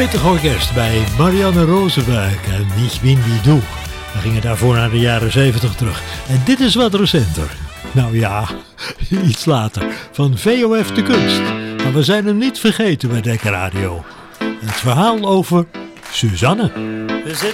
pittig orkest bij Marianne Rosenberg en Ich bin wie du. We gingen daarvoor naar de jaren 70 terug. En dit is wat recenter. Nou ja, iets later. Van VOF de Kunst. Maar we zijn hem niet vergeten bij Dekker Radio. Het verhaal over Suzanne.